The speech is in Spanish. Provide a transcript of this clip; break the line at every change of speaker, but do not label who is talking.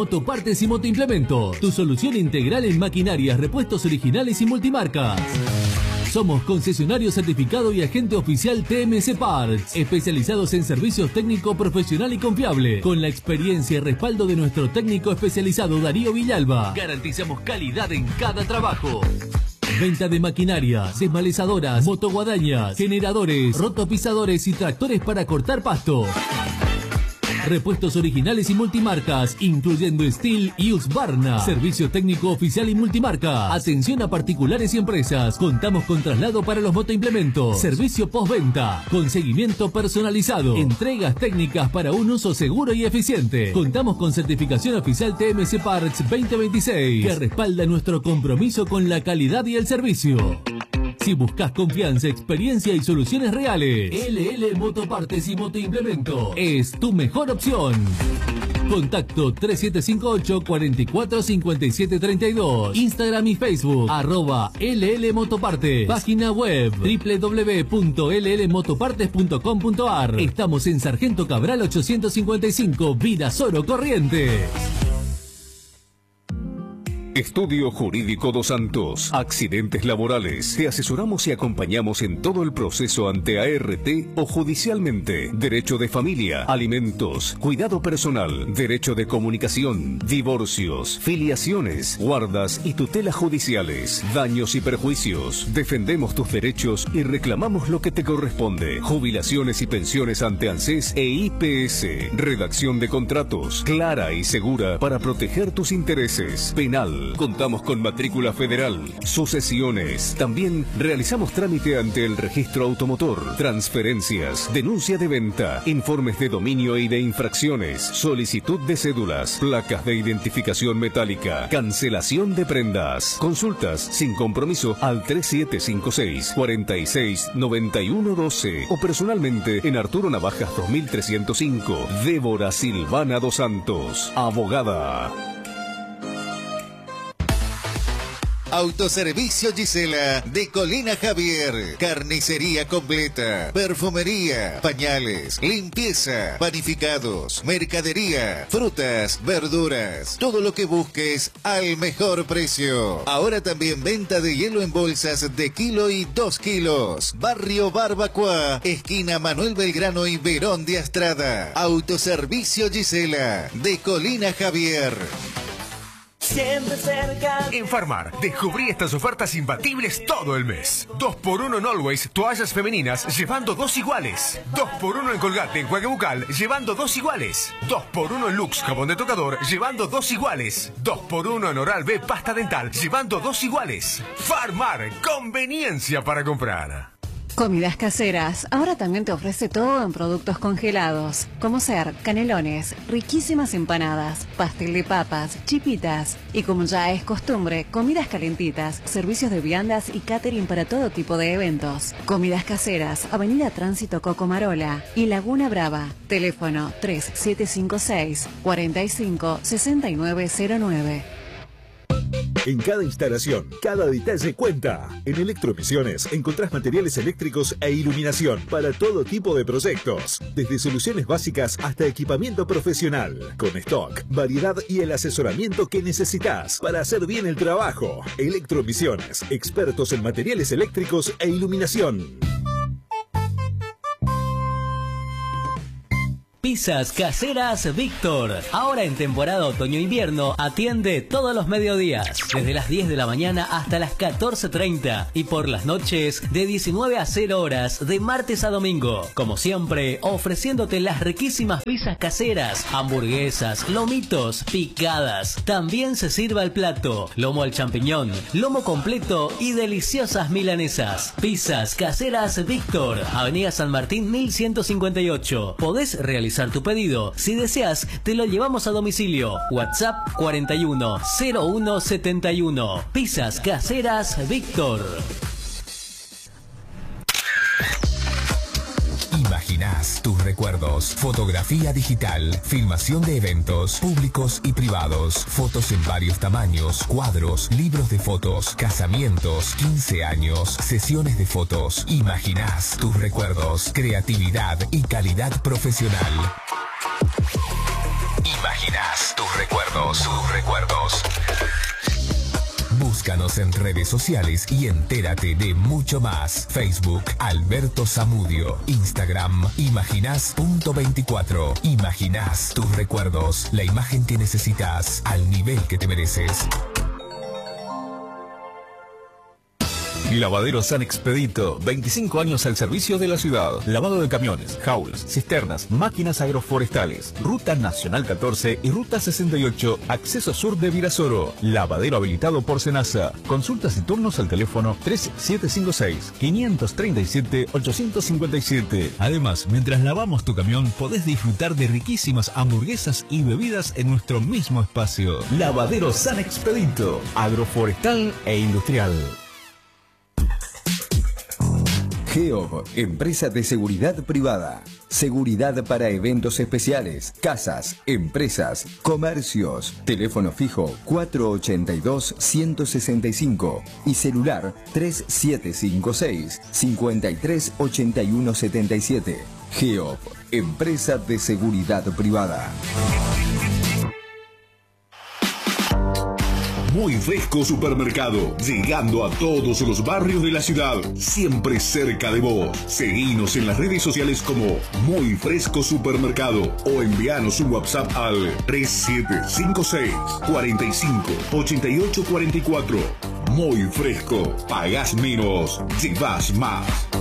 Motopartes y Motoimplementos. Tu solución integral en maquinarias, repuestos originales y multimarcas. Somos concesionario certificado y agente oficial TMC Parts, especializados en servicios técnico profesional y confiable. Con la experiencia y respaldo de nuestro técnico especializado Darío Villalba, garantizamos calidad en cada trabajo. Venta de maquinarias, desmalezadoras, motoguadañas, generadores, rotopisadores y tractores para cortar pasto. Repuestos originales y multimarcas, incluyendo Steel y Husqvarna. Servicio técnico oficial y multimarca. Atención a particulares y empresas. Contamos con traslado para los motoimplementos. Servicio postventa, con seguimiento personalizado. Entregas técnicas para un uso seguro y eficiente. Contamos con certificación oficial TMC Parts 2026, que respalda nuestro compromiso con la calidad y el servicio. Si buscas confianza, experiencia y soluciones reales, LL Motopartes y Motoimplemento es tu mejor opción. Contacto 3758-445732. Instagram y Facebook @LL Motopartes. Página web www.llmotopartes.com.ar. Estamos en Sargento Cabral 855, Virasoro, Corrientes.
Estudio Jurídico Dos Santos. Accidentes laborales. Te asesoramos y acompañamos en todo el proceso ante ART o judicialmente. Derecho de familia, alimentos, cuidado personal, derecho de comunicación, divorcios, filiaciones, guardas y tutelas judiciales, daños y perjuicios. Defendemos tus derechos y reclamamos lo que te corresponde. Jubilaciones y pensiones ante ANSES e IPS. Redacción de contratos clara y segura para proteger tus intereses. Penal. Contamos con matrícula federal, sucesiones. También realizamos trámite ante el registro automotor, transferencias, denuncia de venta, informes de dominio y de infracciones, solicitud de cédulas, placas de identificación metálica, cancelación de prendas. Consultas sin compromiso al 3756 46 91 12 o personalmente en Arturo Navajas 2305. Débora Silvana Dos Santos, abogada.
Autoservicio Gisela de Colina Javier. Carnicería completa, perfumería, pañales, limpieza, panificados, mercadería, frutas, verduras. Todo lo que busques al mejor precio. Ahora también venta de hielo en bolsas de kilo y 2 kilos. Barrio Barbacoa, esquina Manuel Belgrano y Verón de Astrada. Autoservicio Gisela de Colina Javier.
Siempre cerca.
En Farmar, descubrí estas ofertas imbatibles todo el mes. 2x1 en Always, toallas femeninas, llevando 2 iguales. 2x1 en Colgate, enjuague bucal, llevando 2 iguales. 2x1 en Lux, jabón de tocador, llevando 2 iguales. 2x1 en Oral-B, pasta dental, llevando 2 iguales. Farmar, conveniencia para comprar.
Comidas Caseras ahora también te ofrece todo en productos congelados, como ser canelones, riquísimas empanadas, pastel de papas, chipitas y, como ya es costumbre, comidas calentitas, servicios de viandas y catering para todo tipo de eventos. Comidas Caseras, Avenida Tránsito Cocomarola y Laguna Brava. Teléfono 3756 45 6909.
En cada instalación, cada detalle cuenta. En Electroemisiones encontrás materiales eléctricos e iluminación para todo tipo de proyectos, desde soluciones básicas hasta equipamiento profesional, con stock, variedad y el asesoramiento que necesitas para hacer bien el trabajo. Electroemisiones, expertos en materiales eléctricos e iluminación.
Pizzas Caseras Víctor. Ahora en temporada otoño-invierno atiende todos los mediodías, desde las 10 de la mañana hasta las 14:30 y por las noches de 19 a 0 horas de martes a domingo. Como siempre, ofreciéndote las riquísimas pizzas caseras, hamburguesas, lomitos, picadas. También se sirve al plato, lomo al champiñón, lomo completo y deliciosas milanesas. Pizzas Caseras Víctor, Avenida San Martín 1158. Podés realizar tu pedido. Si deseas, te lo llevamos a domicilio. WhatsApp 41 01 71. Pizzas Caseras Víctor.
Imaginás tus recuerdos. Fotografía digital, filmación de eventos públicos y privados, fotos en varios tamaños, cuadros, libros de fotos, casamientos, 15 años, sesiones de fotos. Imaginás tus recuerdos, creatividad y calidad profesional. Imaginás tus recuerdos, Búscanos en redes sociales y entérate de mucho más. Facebook, Alberto Zamudio. Instagram, imaginás.24. Imaginás tus recuerdos. La imagen que necesitas al nivel que te mereces.
Lavadero San Expedito, 25 años al servicio de la ciudad. Lavado de camiones, jaulas, cisternas, máquinas agroforestales. Ruta Nacional 14 y Ruta 68, acceso sur de Virasoro. Lavadero habilitado por Senasa. Consultas y turnos al teléfono 3756-537-857. Además, mientras lavamos tu camión, podés disfrutar de riquísimas hamburguesas y bebidas en nuestro mismo espacio. Lavadero San Expedito, agroforestal e industrial.
GEOB, empresa de seguridad privada. Seguridad para eventos especiales, casas, empresas, comercios. Teléfono fijo 482-165 y celular 3756-538177. GEOB, empresa de seguridad privada.
Muy Fresco Supermercado, llegando a todos los barrios de la ciudad, siempre cerca de vos. Seguinos en las redes sociales como Muy Fresco Supermercado o envíanos un WhatsApp al 3756 45 88 44. Muy Fresco, pagás menos, llevas más.